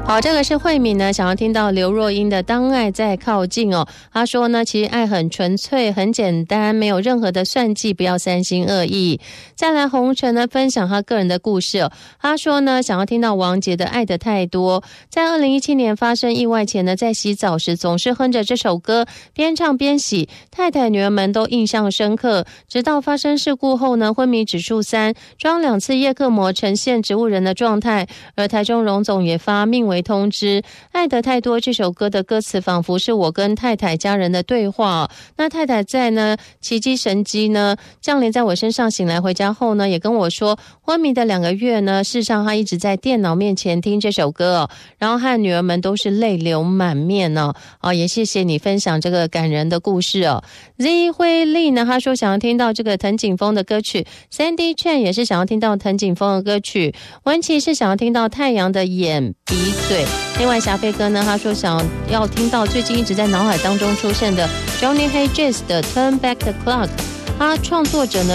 好，这个是慧敏呢想要听到刘若英的当爱在靠近哦。她说呢其实爱很纯粹很简单，没有任何的算计，不要三心二意。再来红尘呢分享她个人的故事哦。她说呢想要听到王杰的爱的太多。在2017年发生意外前呢，在洗澡时总是哼着这首歌，边唱边洗，太太女儿们都印象深刻。直到发生事故后呢，昏迷指数3，装2次叶克膜，呈现植物人的状态。而台中荣总也发命为通知，爱得太多这首歌的歌词仿佛是我跟太太家人的对话。那太太在呢奇迹神机呢降临在我身上，醒来回家后呢也跟我说，昏迷的2个月呢，事实上他一直在电脑面前听这首歌哦，然后和女儿们都是泪流满面哦。也谢谢你分享这个感人的故事哦。Z 慧丽呢，他说想要听到这个藤井风的歌曲， Sandy Chen 也是想要听到藤井风的歌曲，文琪是想要听到太阳的眼鼻嘴。另外霞飞哥呢，他说想要听到最近一直在脑海当中出现的 Johnny Hayes Jazz 的 Turn Back the Clock。他创作者呢